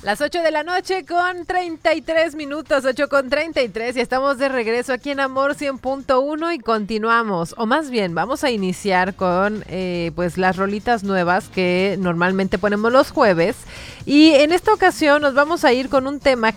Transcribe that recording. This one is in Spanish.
Las 8 de la noche con 33 minutos, 8 con 33, y estamos de regreso aquí en Amor 100.1 y continuamos, o más bien vamos a iniciar con pues las rolitas nuevas que normalmente ponemos los jueves, y en esta ocasión nos vamos a ir con un tema